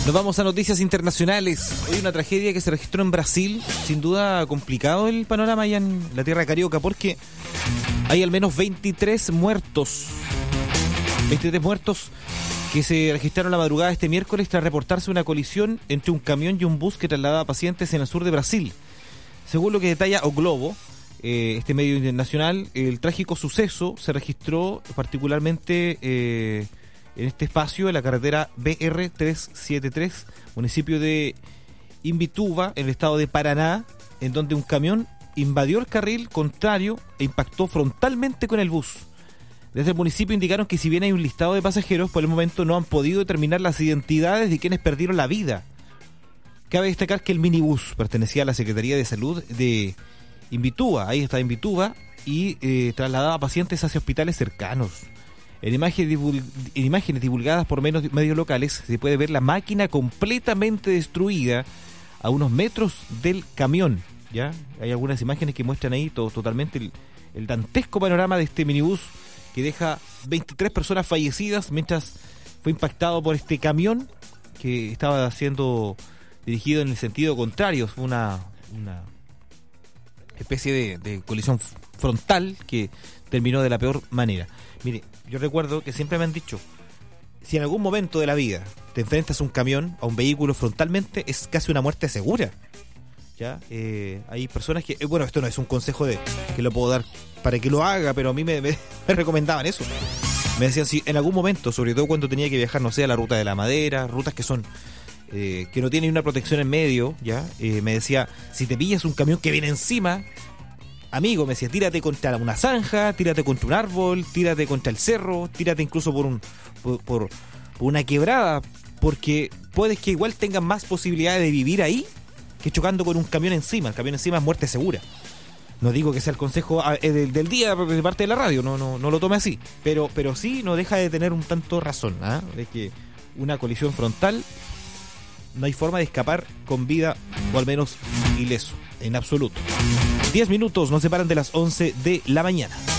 Nos vamos a noticias internacionales. Hoy una tragedia que se registró en Brasil. Sin duda complicado el panorama allá en la tierra carioca porque hay al menos 23 muertos. 23 muertos que se registraron la madrugada de este miércoles tras reportarse una colisión entre un camión y un bus que trasladaba pacientes en el sur de Brasil. Según lo que detalla O Globo, este medio internacional, el trágico suceso se registró particularmente en este espacio, en la carretera BR-373, municipio de Imbituba, en el estado de Paraná, en donde un camión invadió el carril contrario e impactó frontalmente con el bus. Desde el municipio indicaron que si bien hay un listado de pasajeros, por el momento no han podido determinar las identidades de quienes perdieron la vida. Cabe destacar que el minibús pertenecía a la Secretaría de Salud de Imbituba, ahí está Imbituba, y trasladaba pacientes hacia hospitales cercanos. En imágenes divulgadas por medios locales se puede ver la máquina completamente destruida a unos metros del camión. ¿Ya? Hay algunas imágenes que muestran ahí totalmente el dantesco panorama de este minibús que deja 23 personas fallecidas mientras fue impactado por este camión que estaba siendo dirigido en el sentido contrario. Fue una especie de colisión frontal que terminó de la peor manera. Mire, yo recuerdo que siempre me han dicho, si en algún momento de la vida te enfrentas a un camión, a un vehículo frontalmente, es casi una muerte segura. ¿Ya? Hay personas que, bueno, esto no es un consejo que lo puedo dar para que lo haga, pero a mí me recomendaban eso. Me decían, si en algún momento, sobre todo cuando tenía que viajar, no sé, a la ruta de la madera, rutas que son que no tienen una protección en medio, ¿ya? Me decía, si te pillas un camión que viene encima, amigo, me decía, tírate contra una zanja, tírate contra un árbol, tírate contra el cerro, tírate incluso por una quebrada, porque puedes que igual tengas más posibilidades de vivir ahí que chocando con un camión encima. El camión encima es muerte segura. No digo que sea el consejo del día de parte de la radio, no lo tome así, pero sí no deja de tener un tanto razón, ¿eh? De que una colisión frontal no hay forma de escapar con vida, o al menos ileso, en absoluto. 10 minutos nos separan de las 11 de la mañana.